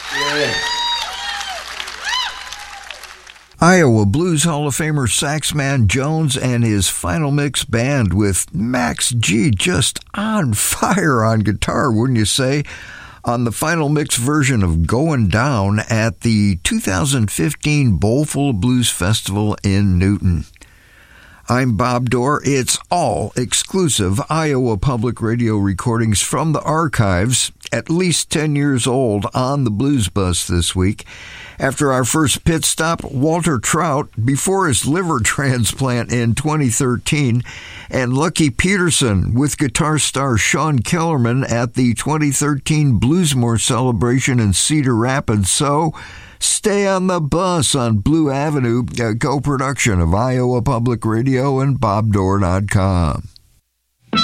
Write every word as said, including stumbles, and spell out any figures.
Yeah. Iowa Blues Hall of Famer Saxman Jones and his Final Mix Band with Max G just on fire on guitar, wouldn't you say, on the Final Mix version of Going Down at the two thousand fifteen Bowlful of Blues Festival in Newton. I'm Bob Dorr. It's all exclusive Iowa Public Radio recordings from the archives, at least ten years old, on the Blues Bus this week. After our first pit stop, Walter Trout, before his liver transplant in twenty thirteen, and Lucky Peterson with guitar star Sean Kellerman at the twenty thirteen Bluesmore celebration in Cedar Rapids. So, stay on the bus on Blue Avenue, a co-production of Iowa Public Radio and Bob Dorr dot com.